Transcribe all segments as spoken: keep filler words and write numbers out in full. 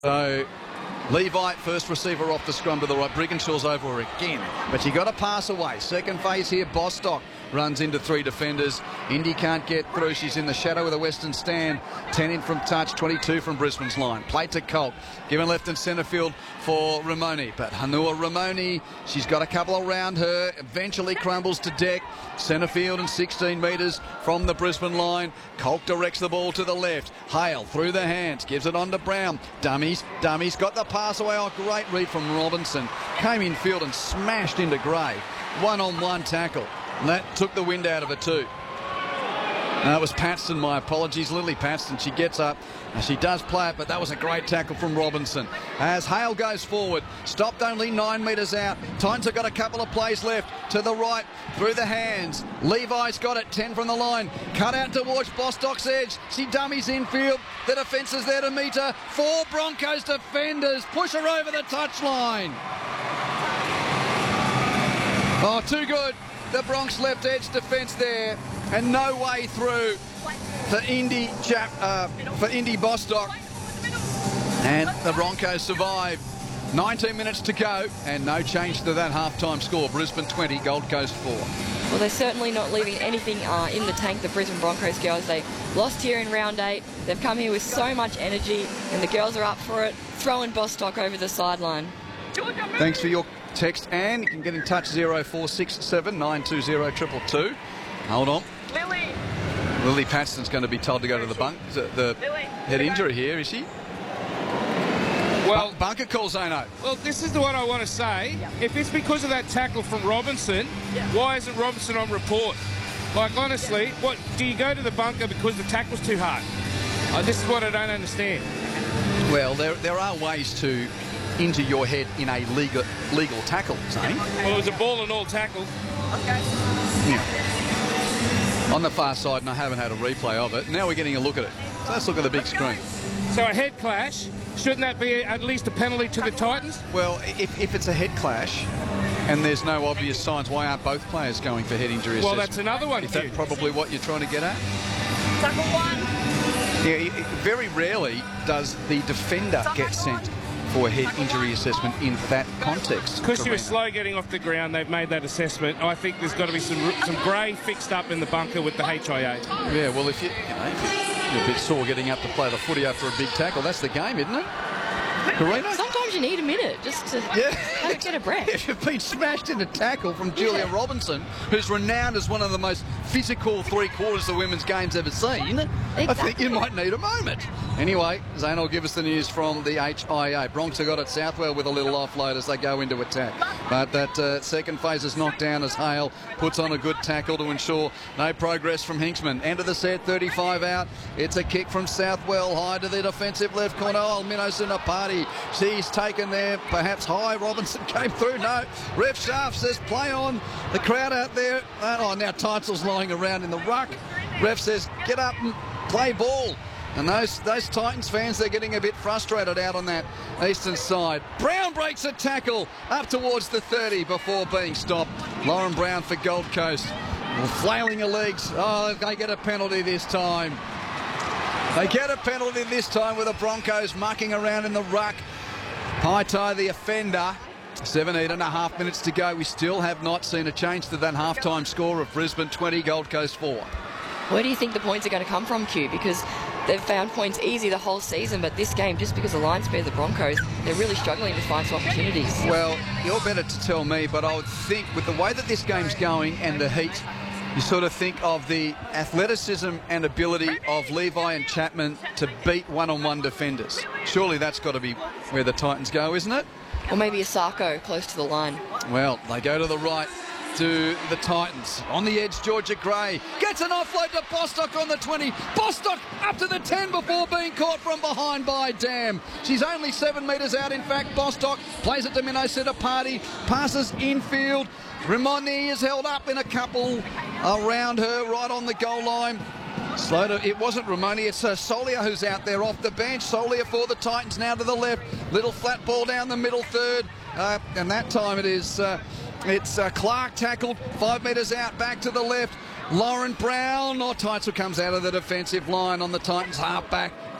So Levi, first receiver off the scrum to the right. Brigginshaw's over again, but you got to pass away. Second phase here, Bostock runs into three defenders. Indy can't get through. She's in the shadow of the Western stand. ten in from touch, twenty-two from Brisbane's line. Play to Colt, given left and centre field for Ramoni. But Hanua Ramoni, she's got a couple around her, eventually crumbles to deck. Centre field and sixteen metres from the Brisbane line. Colt directs the ball to the left. Hale through the hands, gives it on to Brown. Dummies, dummies, got the pass away. Oh, great read from Robinson. Came in field and smashed into Gray. One-on-one tackle. And that took the wind out of it too. No, it was Paxton, my apologies. Lily Paxton, she gets up. And she does play it, but that was a great tackle from Robinson. As Hale goes forward, stopped only nine metres out. Titans have got a couple of plays left. To the right, through the hands. Levi's got it, ten from the line. Cut out towards Bostock's edge. She dummies infield. The defence is there to meet her. Four Broncos defenders push her over the touchline. Oh, too good. The Bronx left edge defence there, and no way through for Indy Jap, uh, for Indy Bostock, and the Broncos survive. nineteen minutes to go, and no change to that halftime score. Brisbane twenty, Gold Coast four. Well, they're certainly not leaving anything uh, in the tank, the Brisbane Broncos girls. They lost here in round eight. They've come here with so much energy, and the girls are up for it, throwing Bostock over the sideline. Thanks for your text, Anne. You can get in touch zero four six seven nine two zero two two two. Hold on. Lily. Lily Paxton's going to be told to go to the bunk. The, the head injury here, is she? Well, bunker call, Zano. Well, this is the one I want to say. Yeah. If it's because of that tackle from Robinson, yeah. why isn't Robinson on report? Like, honestly, yeah. what do you go to the bunker because the tackle's too hard? Uh, this is what I don't understand. Well, there there are ways to injure your head in a legal legal tackle, Zane. Well, it was a ball and all tackle. Okay. Yeah. On the far side, and I haven't had a replay of it. Now we're getting a look at it. So let's look at the big screen. So a head clash, shouldn't that be at least a penalty to the Titans? Well, if, if it's a head clash and there's no obvious signs, why aren't both players going for head injury Well, assessment? that's another one, Is that Hugh. probably what you're trying to get at? Tackle one. Yeah, it- it- very rarely does the defender get sent for a head injury assessment in that context. Because you were Karina. slow getting off the ground, they've made that assessment. I think there's got to be some some grey fixed up in the bunker with the H I A. Yeah, well, if you, you know, if you're a bit sore getting up to play the footy after a big tackle, that's the game, isn't it? Karina? Sometimes you need a minute just to Yeah. have, get a breath. If you've been smashed in a tackle from Julia Yeah. Robinson, who's renowned as one of the most physical three quarters of women's games ever seen, I think you might need a moment. Anyway, Zane will give us the news from the H I A. Bronx have got it Southwell with a little offload as they go into attack. But that uh, second phase is knocked down as Hale puts on a good tackle to ensure no progress from Hinksman. End of the set, thirty-five out. It's a kick from Southwell high to the defensive left corner. Oh, Minnows in a party. She's taken there, perhaps high. Robinson came through. No. Ref Sharp says play on. The crowd out there. Oh, now Title's lying around in the ruck. Ref says get up and play ball. And those those Titans fans, they're getting a bit frustrated out on that eastern side. Brown breaks a tackle up towards the thirty before being stopped. Lauren Brown for Gold Coast. Well, flailing her legs. Oh, they get a penalty this time. They get a penalty this time with the Broncos mucking around in the ruck. High tie the offender. seventeen and a half minutes to go. We still have not seen a change to that halftime score of Brisbane twenty, Gold Coast four. Where do you think the points are going to come from, Q? Because they've found points easy the whole season, but this game, just because the line spare the Broncos, they're really struggling to find some opportunities. Well, you're better to tell me, but I would think with the way that this game's going and the heat, you sort of think of the athleticism and ability of Levi and Chapman to beat one-on-one defenders. Surely that's got to be where the Titans go, isn't it? Or maybe a Sarko close to the line. Well, they go to the right to the Titans. On the edge, Georgia Gray gets an offload to Bostock on the twenty. Bostock up to the ten before being caught from behind by Dam. She's only seven metres out, in fact. Bostock plays it to Minnow Centre Party, passes infield. Ramoni is held up in a couple around her, right on the goal line. Slow to, it wasn't Ramoni, it's uh, Solia who's out there off the bench. Solia for the Titans now to the left. Little flat ball down the middle third. Uh, and that time it is, uh, it's uh, Clark tackled, five metres out, back to the left. Lauren Brown, or Teitzel comes out of the defensive line on the Titans halfback.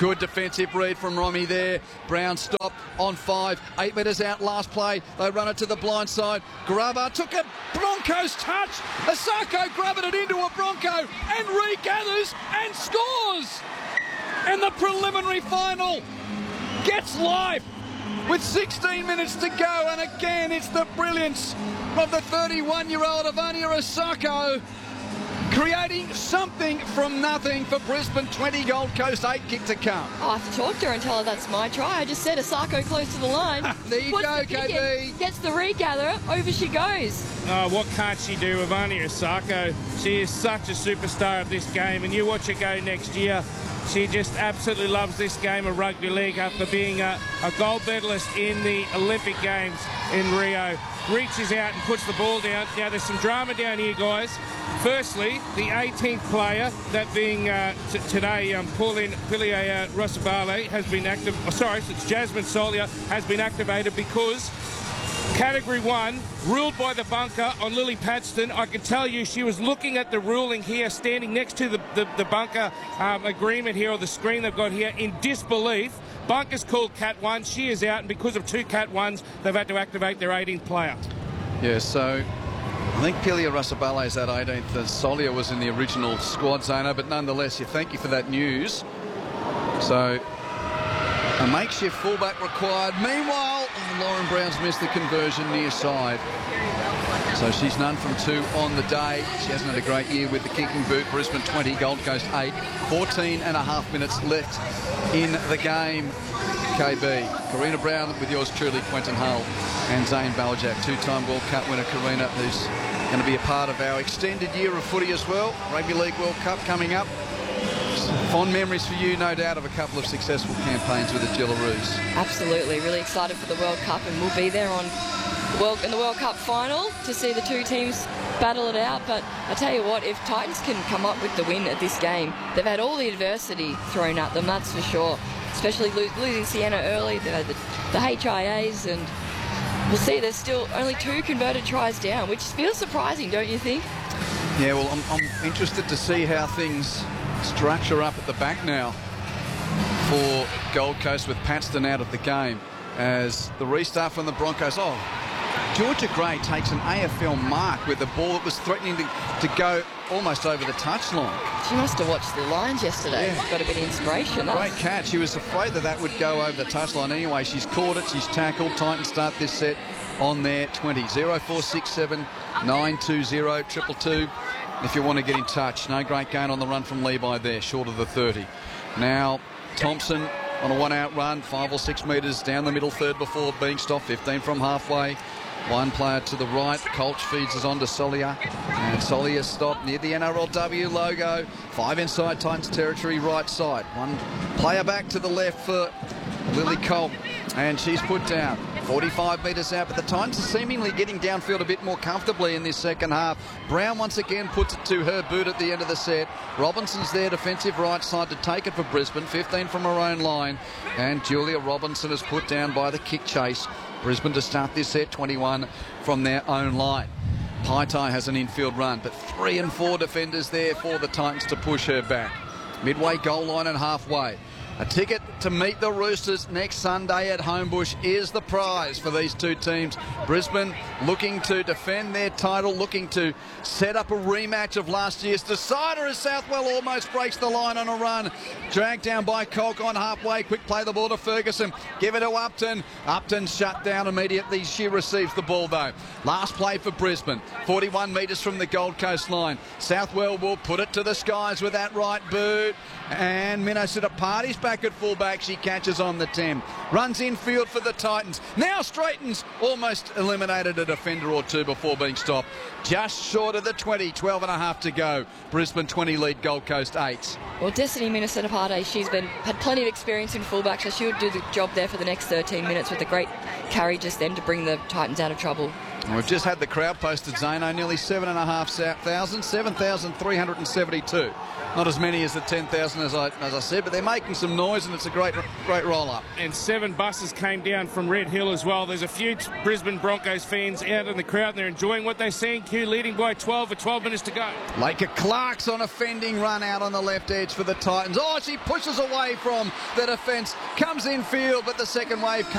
Good defensive read from Romy there. Brown stop on five. Eight metres out last play. They run it to the blind side. Grubber took a Broncos touch. Asako grabbed it into a Bronco and regathers and scores. And the preliminary final gets life with sixteen minutes to go. And again, it's the brilliance of the thirty-one-year-old Ivania Asako, creating something from nothing for Brisbane. twenty, Gold Coast eight, kick to come. Oh, I have to talk to her and tell her that's my try. I just said Asako close to the line. There you Puts go, the kick K B. in, gets the regather, over she goes. Oh, what can't she do? Ivania Asako, she is such a superstar of this game, and you watch her go next year. She just absolutely loves this game of rugby league after being a, a gold medalist in the Olympic Games in Rio. Reaches out and puts the ball down. Now, there's some drama down here, guys. Firstly, the eighteenth player, that being uh, t today, um, Pauline Pilier Rossabale, has been active. Oh, sorry, it's Jasmine Solia has been activated because Category one, ruled by the bunker on Lily Paxton. I can tell you she was looking at the ruling here, standing next to the, the, the bunker um, agreement here, or the screen they've got here, in disbelief. Bunker's called Cat one. She is out, and because of two Cat ones, they've had to activate their eighteenth player. Yeah, so I think Pilia Russabale is at eighteenth. And Solia was in the original squad, Zona, but nonetheless, yeah, thank you for that news. So a makeshift fullback required. Meanwhile, oh, Lauren Brown's missed the conversion near side. So she's none from two on the day. She hasn't had a great year with the kicking boot. Brisbane twenty, Gold Coast eight. fourteen and a half minutes left in the game. K B. Karina Brown with yours truly, Quentin Hull, and Zane Baljak, two-time World Cup winner Karina, who's going to be a part of our extended year of footy as well. Rugby League World Cup coming up. Some fond memories for you, no doubt, of a couple of successful campaigns with the Jillaroos. Absolutely, really excited for the World Cup, and we'll be there on World in the World Cup final to see the two teams battle it out. But I tell you what, if Titans can come up with the win at this game, they've had all the adversity thrown at them, that's for sure. Especially lo losing Sienna early, they've had the, the H I As, and we'll see, there's still only two converted tries down, which feels surprising, don't you think? Yeah, well, I'm, I'm interested to see how things structure up at the back now for Gold Coast with Paxton out of the game as the restart from the Broncos. Oh, Georgia Gray takes an A F L mark with the ball that was threatening to, to go almost over the touchline. She must have watched the Lions yesterday. Yeah. Got a bit of inspiration. Great catch. She was afraid that that would go over the touchline anyway. She's caught it. She's tackled. Titans start this set on their twenty. oh four six seven, nine two zero, two two two. If you want to get in touch. No great gain on the run from Levi there, short of the thirty. Now, Thompson on a one-out run, five or six metres down the middle third before being stopped, fifteen from halfway. One player to the right. Colch feeds us on to Solia. And Solia stopped near the N R L W logo. Five inside Titans territory, right side. One player back to the left for Lily Colch. And she's put down. forty-five metres out, but the Titans are seemingly getting downfield a bit more comfortably in this second half. Brown once again puts it to her boot at the end of the set. Robinson's there, defensive right side to take it for Brisbane. fifteen from her own line. And Julia Robinson is put down by the kick chase. Brisbane to start this set, twenty-one from their own line. Paitai has an infield run, but three and four defenders there for the Titans to push her back. Midway goal line and halfway. A ticket to meet the Roosters next Sunday at Homebush is the prize for these two teams. Brisbane looking to defend their title, looking to set up a rematch of last year's decider as Southwell almost breaks the line on a run. Dragged down by Colch on halfway. Quick play the ball to Ferguson. Give it to Upton. Upton shut down immediately. She receives the ball though. Last play for Brisbane. forty-one metres from the Gold Coast line. Southwell will put it to the skies with that right boot. And Minnesota Party's back at fullback. She catches on the ten. Runs infield for the Titans. Now straightens. Almost eliminated a defender or two before being stopped. Just short of the twenty. twelve and a half to go. Brisbane twenty lead, Gold Coast eight. Well, Destiny Minnesota Party, she's been had plenty of experience in fullback, so she'll do the job there for the next thirteen minutes with a great carry just then to bring the Titans out of trouble. We've just had the crowd posted, Zano, nearly seven and a half thousand, seven thousand three hundred seventy-two. Not as many as the ten thousand as I as I said, but they're making some noise, and it's a great great roll up. And seven buses came down from Red Hill as well. There's a few Brisbane Broncos fans out in the crowd, and they're enjoying what they're seeing. Q leading by twelve with twelve minutes to go. Laker Clark's on a fending run out on the left edge for the Titans. Oh, she pushes away from the defence, comes in field, but the second wave comes